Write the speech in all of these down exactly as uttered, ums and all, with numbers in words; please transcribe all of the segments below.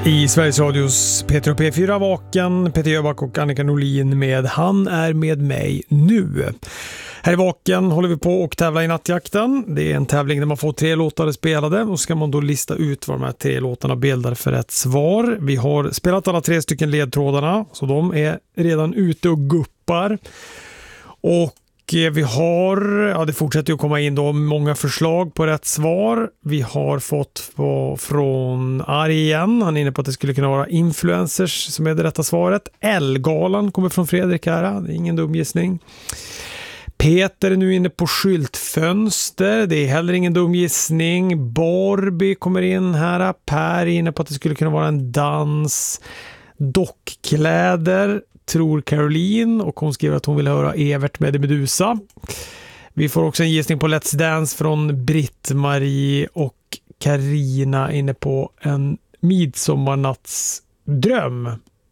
I Sveriges Radios P tre och P fyra Vaken, Peter Jöback och Annika Norlin med Han är med mig nu. Här i Vaken håller vi på och tävla i nattjakten. Det är en tävling där man får tre låtar spelade och ska man då lista ut vad de här tre låtarna bildar för ett svar. Vi har spelat alla tre stycken ledtrådarna så de är redan ute och guppar. Och vi har, ja det fortsätter ju att komma in då många förslag på rätt svar. Vi har fått på, från Ari igen, han är inne på att det skulle kunna vara influencers som är det rätta svaret. Elgalan kommer från Fredrik här, det är ingen dum gissning. Peter är nu inne på skyltfönster, det är heller ingen dum gissning. Barbie kommer in här, Per är inne på att det skulle kunna vara en dans. Dockkläder tror Caroline och hon skriver att hon vill höra Evert med Medusa. Vi får också en gissning på Let's Dance från Britt-Marie och Karina inne på en midsommarnattsdröm.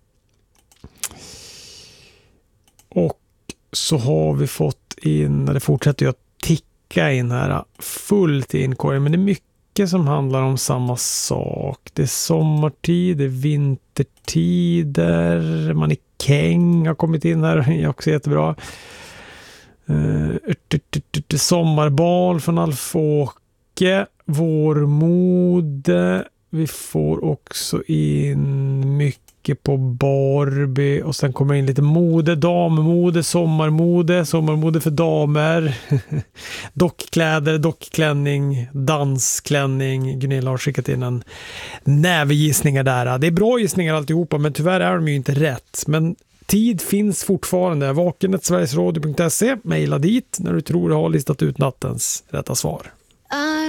Och så har vi fått in, det fortsätter ju att ticka in här fullt i inkorgen, men det är mycket som handlar om samma sak. Det är sommartid, det är vintertider, mannekäng har kommit in här, det är också jättebra. Uh, sommarbal från Alfåke, vårmode, vi får också in mycket på Barbie och sen kommer in lite mode, dammode, sommarmode, sommarmode för damer, dockkläder, dockklänning, dansklänning. Gunilla har skickat in en nävegissningar där. Det är bra gissningar alltihopa, men tyvärr är de ju inte rätt. Men tid finns fortfarande. Vakenet sverigesradio punkt se, mejla dit när du tror du har listat ut nattens rätta svar.